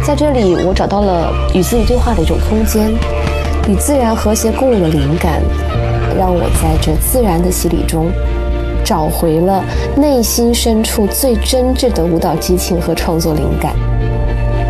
在这里，我找到了与自己对话的一种空间，与自然和谐共舞的灵感，让我在这自然的洗礼中，找回了内心深处最真挚的舞蹈激情和创作灵感。